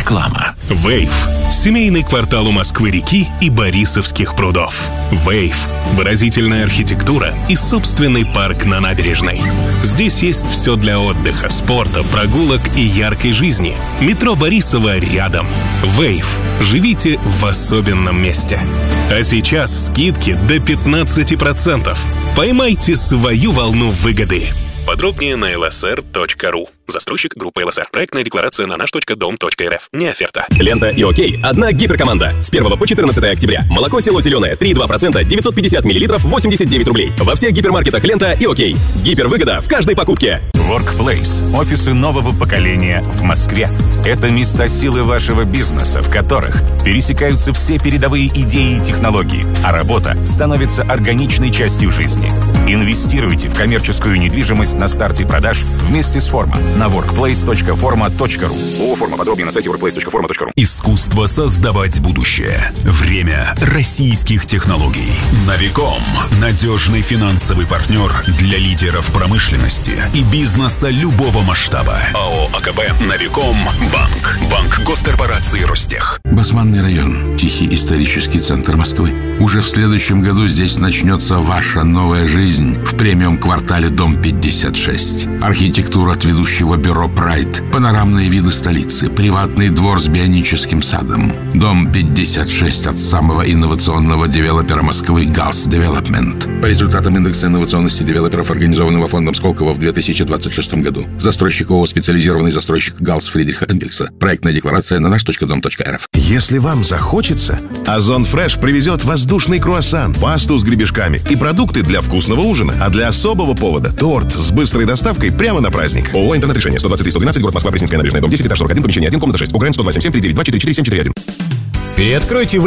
Реклама. Вейв – семейный квартал у Москвы-реки и Борисовских прудов. Вейв – выразительная архитектура и собственный парк на набережной. Здесь есть все для отдыха, спорта, прогулок и яркой жизни. Метро Борисово рядом. Вейв. Живите в особенном месте. А сейчас скидки до 15%. Поймайте свою волну выгоды. Подробнее на lsr.ru. Застройщик группа ЛСР. Проектная декларация на наш.дом.рф. Не оферта. Лента и ОКей. Одна гиперкоманда. С 1 по 14 октября. Молоко село зеленое. 3,2%. 950 мл. 89 рублей. Во всех гипермаркетах Лента и ОКей. Гипервыгода в каждой покупке. Workplace – офисы нового поколения в Москве. Это места силы вашего бизнеса, в которых пересекаются все передовые идеи и технологии, а работа становится органичной частью жизни. Инвестируйте в коммерческую недвижимость на старте продаж вместе с Forma на workplace.forma.ru. ООО «Форма». Подробнее на сайте workplace.forma.ru. Искусство создавать будущее. Время российских технологий. Новиком – надежный финансовый партнер для лидеров промышленности и бизнеса любого масштаба. АО «АКБ», Новиком, Банк. Банк госкорпорации «Ростех». Басманный район. Тихий исторический центр Москвы. Уже в следующем году здесь начнется ваша новая жизнь в премиум-квартале Дом 56. Архитектура от ведущего бюро «Прайд». Панорамные виды столицы. Приватный двор с бионическим садом. Дом 56 от самого инновационного девелопера Москвы «Галс Девелопмент». По результатам индекса инновационности девелоперов, организованного фондом Сколково в 2026 году. Застройщик ООО «Специализированный застройщик Галс» Фридриха Энгельса. Проектная декларация на наш.дом.рф. Если вам захочется, Озон Фреш привезет воздушный круассан, пасту с гребешками и продукты для вкусного ужина. А для особого повода – торт с быстрой доставкой прямо на праздник. ООО «Интернет-решение», 123-112, город Москва, Пресненская набережная, дом 10, этаж 41, помещение 1, комната 6. УГРН 127 392 44 741. Переоткройте